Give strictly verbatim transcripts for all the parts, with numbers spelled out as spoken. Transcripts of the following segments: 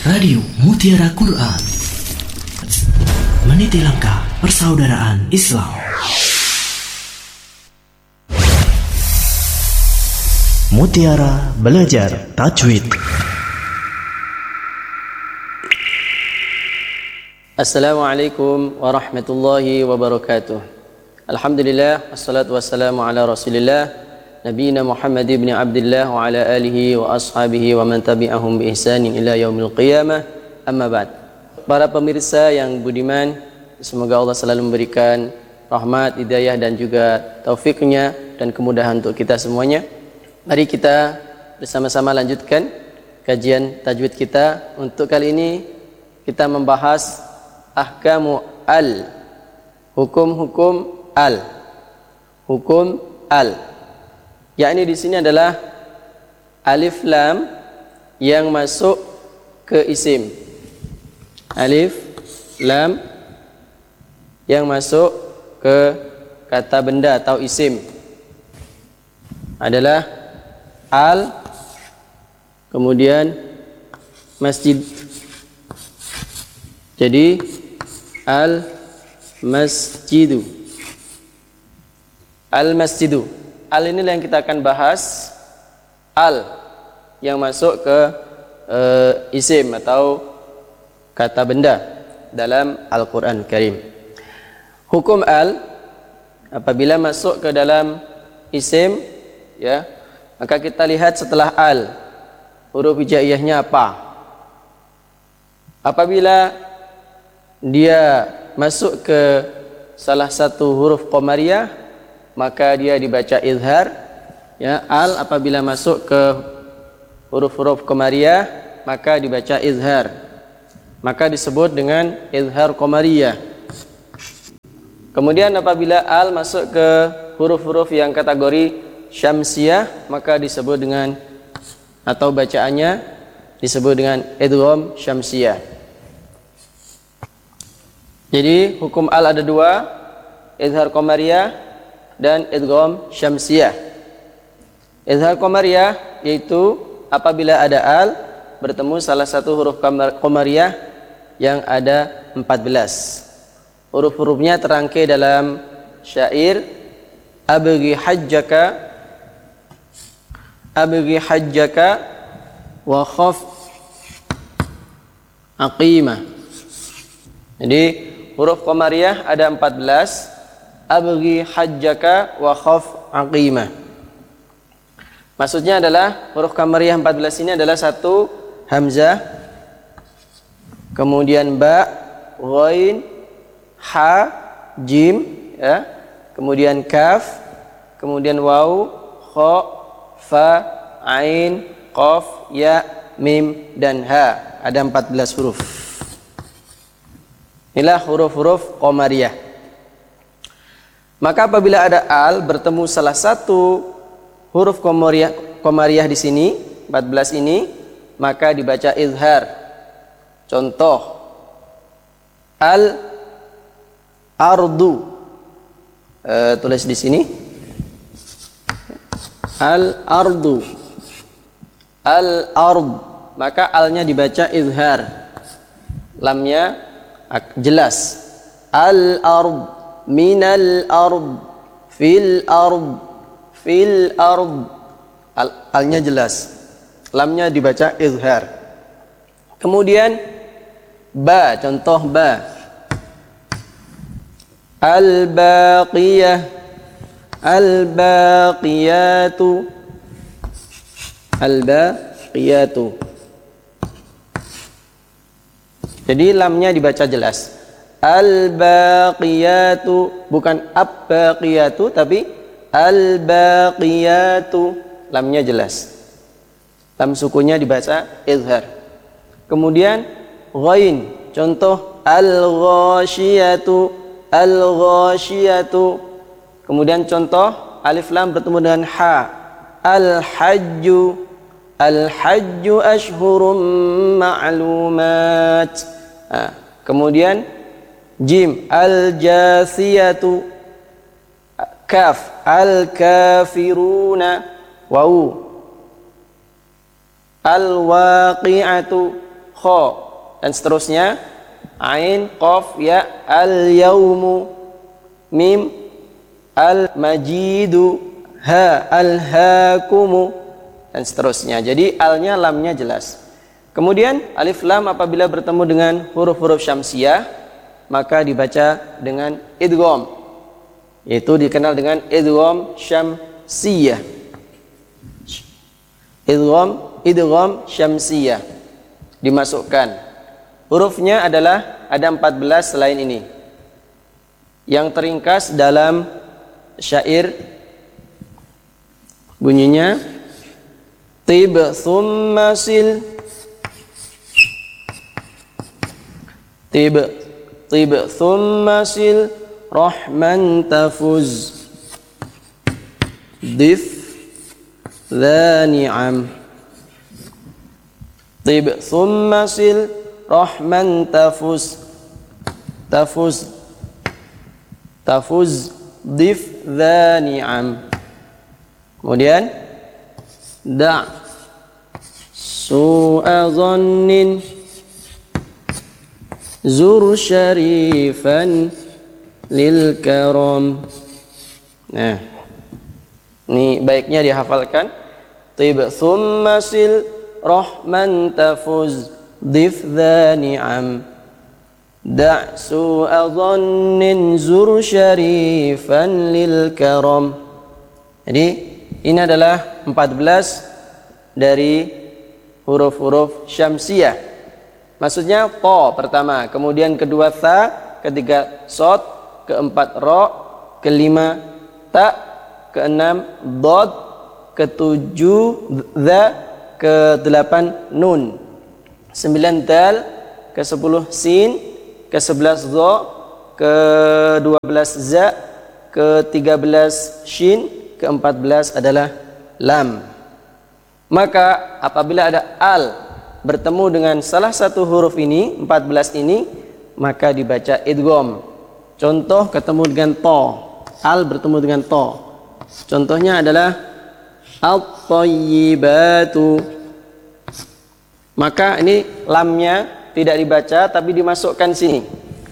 Radio Mutiara Quran, meniti langkah persaudaraan Islam. Mutiara belajar tajwid. Assalamualaikum warahmatullahi wabarakatuh. Alhamdulillah, wassalatu wassalamu ala rasulillah Nabiina Muhammad ibn Abdullah wa ala alihi wa ashabihi wa man tabi'ahum bi ihsanin ila yaumil qiyamah. Amma ba'd. Para pemirsa yang budiman, semoga Allah selalu memberikan rahmat, hidayah dan juga taufiknya dan kemudahan untuk kita semuanya. Mari kita bersama-sama lanjutkan kajian tajwid kita. Untuk kali ini kita membahas ahkamu al, hukum-hukum al, hukum al. Yakni di sini adalah alif lam yang masuk ke isim. Alif lam yang masuk ke kata benda atau isim adalah al, kemudian masjid. Jadi al masjidu, al masjidu. Al inilah yang kita akan bahas, al yang masuk ke e, isim atau kata benda dalam Al-Quran Karim. Hukum al apabila masuk ke dalam isim, ya, maka kita lihat setelah al huruf hijaiyahnya apa. Apabila dia masuk ke salah satu huruf qamariyah, maka dia dibaca izhar, ya. Al apabila masuk ke huruf-huruf qamariyah maka dibaca izhar, maka disebut dengan izhar qamariyah. Kemudian apabila al masuk ke huruf-huruf yang kategori syamsiyah maka disebut dengan atau bacaannya disebut dengan idgham syamsiyah. Jadi hukum al ada dua, izhar qamariyah dan idgham syamsiyah. Izhar qamariyah yaitu apabila ada al bertemu salah satu huruf qamariyah yang ada empat belas. Huruf-hurufnya terangkai dalam syair abghi hajjaka abghi hajjaka wa khaf aqimah. Jadi huruf qamariyah ada empat belas. Abghi hajjaka wa khaf aqimah. Maksudnya adalah huruf qamariyah empat belas ini adalah satu hamzah, kemudian ba, ghain, ha, jim, ya, kemudian kaf, kemudian waw, kha, fa, ain, qaf, ya, mim dan ha. Ada empat belas huruf. Inilah huruf-huruf qamariyah. Maka apabila ada al bertemu salah satu huruf qamariyah, qamariyah di sini empat belas ini, maka dibaca izhar. Contoh al ardu, e, tulis di sini al ardu, al ard, maka alnya dibaca izhar, lamnya jelas. Al ard, minal ard, fil ard, fil ard. Al, alnya jelas, lamnya dibaca izhar. Kemudian ba, contoh ba, al baqiyah, al baqiyatu, al baqiyatu. Jadi lamnya dibaca jelas. Al-baqiyatu, bukan ab-baqiyatu tapi al-baqiyatu, lamnya jelas. Lam sukunya dibaca izhar. Kemudian ghain, contoh al-ghashiyatu, al-ghashiyatu. Kemudian contoh alif lam bertemu dengan ha, al-hajju, al-hajju ashhurum ma'lumat. Nah, kemudian jim, al-jasiyatu, kaf, al-kafiruna, waw, al-waqi'atu, kha, dan seterusnya. Ain, qaf, ya, al-yaumu, mim, al-majidu, ha, al-hakumu, dan seterusnya. Jadi alnya, lamnya jelas. Kemudian alif lam apabila bertemu dengan huruf-huruf syamsiah maka dibaca dengan idgham, yaitu dikenal dengan idgham syamsiyah. Idgham, idgham syamsiyah, dimasukkan. Hurufnya adalah ada empat belas selain ini, yang teringkas dalam syair bunyinya tib thumma sil, tib tib thumma sil rahman tafuz, dif dha ni'am, tib thumma sil rahman tafuz, tafuz tafuz, dif dha ni'am. Kemudian da' su'a dhannin zur syarifan lil karam. Nah, ini baiknya dihafalkan. Tib thumma sil rahman tafuz, dif dha ni'am, da' su'a dhannin zur syarifan lil karam. Jadi ini adalah empat belas dari huruf-huruf syamsiyah. Maksudnya to pertama, kemudian kedua tha, ketiga sod, keempat ro, kelima ta, keenam dod, ketujuh dha, kedelapan nun, sembilan dal, ke sepuluh sin, ke sebelas dho, ke dua belas za, ke tiga belas shin, ke empat belas adalah lam. Maka apabila ada al bertemu dengan salah satu huruf ini, empat belas ini, maka dibaca idgham. Contoh ketemu dengan to, al bertemu dengan to. Contohnya adalah at-thayyibatu. Maka ini lamnya tidak dibaca tapi dimasukkan sini.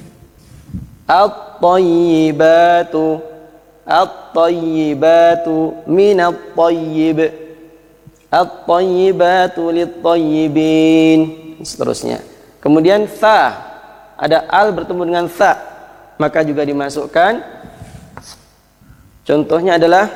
At-thayyibatu, at-thayyibatu minat-thayyib, at-thayyibatu lit-thayyibin, seterusnya. Kemudian tha, ada al bertemu dengan tha, maka juga dimasukkan. Contohnya adalah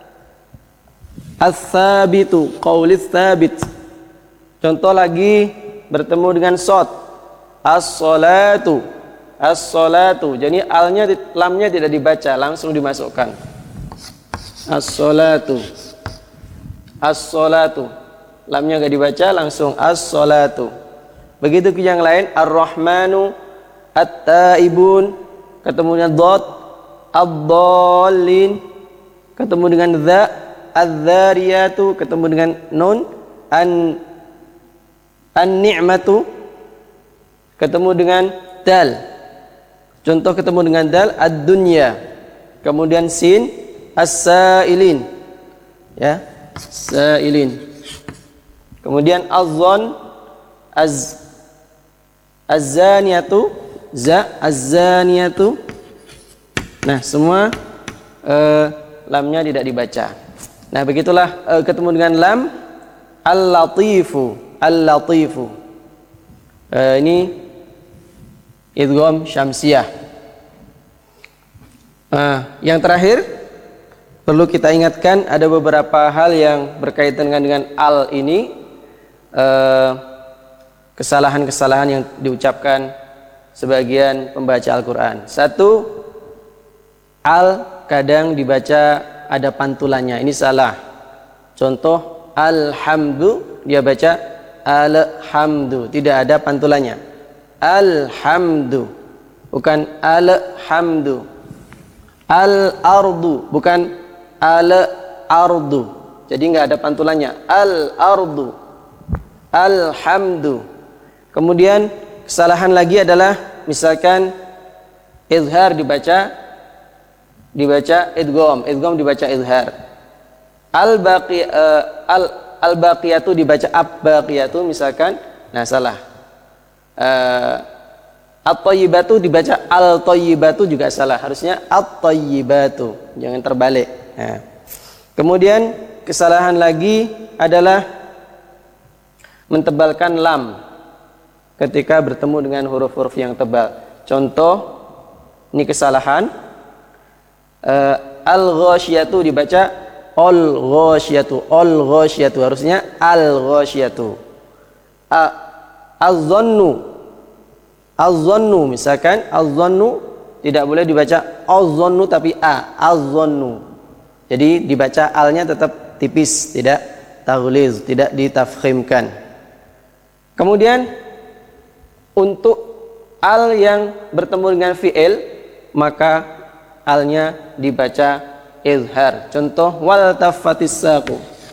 as-sabitu, qaulis sabit. Contoh lagi bertemu dengan sod, as-salatu, as-salatu. Jadi alnya, lamnya tidak dibaca, langsung dimasukkan. As-salatu, as-salatu, lamnya gak dibaca, langsung as-salatu. Begitu ke yang lain, ar-rahmanu, at-taibun, ketemu dengan dot, ad-dallin, ketemu dengan dha, adz-dzariyatu, ketemu dengan nun, an an-ni'matu, ketemu dengan dal. Contoh ketemu dengan dal, ad-dunya. Kemudian sin, as-sailin, ya, sailin. Kemudian az-zan, az az-zaniyatu, za, az-zaniyatu. Nah, semua uh, lamnya tidak dibaca. Nah, begitulah uh, ketemu dengan lam, al-latifu, al-latifu. Uh, ini idgham syamsiyah. Uh, yang terakhir perlu kita ingatkan, ada beberapa hal yang berkaitan dengan, dengan al ini, kesalahan-kesalahan uh, yang diucapkan sebagian pembaca Al-Quran. Satu, al kadang dibaca ada pantulannya, ini salah. Contoh alhamdu, dia baca alhamdu, tidak ada pantulannya. Alhamdu, bukan alhamdu. Al-ardu, bukan al-ardu, jadi nggak ada pantulannya. Al-ardu, alhamdu. Kemudian kesalahan lagi adalah misalkan izhar dibaca dibaca idgham, idgham dibaca izhar. Al-baqi uh, al al-baqiyatu dibaca ab-baqiyatu misalkan. Nah, salah. uh, at-thayyibatu dibaca al-thayyibatu juga salah, harusnya at-thayyibatu, jangan terbalik. Nah. Kemudian kesalahan lagi adalah mentebalkan lam ketika bertemu dengan huruf-huruf yang tebal. Contoh, ini kesalahan, uh, al-ghasyiyatu dibaca al-ghasyiyatu, al-ghasyiyatu, harusnya al-ghasyiyatu. Az-zannu, az-zannu, misalkan az-zannu tidak boleh dibaca az-zannu tapi a, az-zannu. Jadi dibaca alnya tetap tipis, tidak taghliz, tidak ditafkhimkan. Kemudian untuk al yang bertemu dengan fi'il, maka alnya dibaca izhar. Contoh, wal taffatis saqu.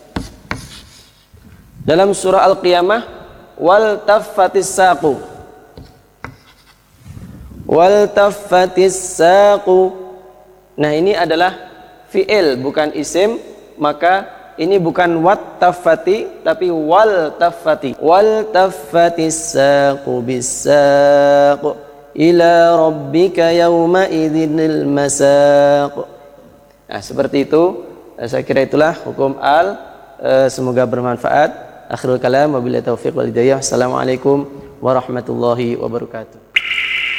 Dalam surah Al-Qiyamah, wal taffatis saqu, wal taffatis saqu. Nah, ini adalah fi'il bukan isim, maka ini bukan wat taffati tapi wal taffati. Wal taffatis saqu bis-saq ila rabbika yawma idzil masaq. Nah, seperti itu. Saya kira itulah hukum al. Semoga bermanfaat. Akhirul kalam, wabillahi taufiq wal hidayah. Assalamualaikum warahmatullahi wabarakatuh.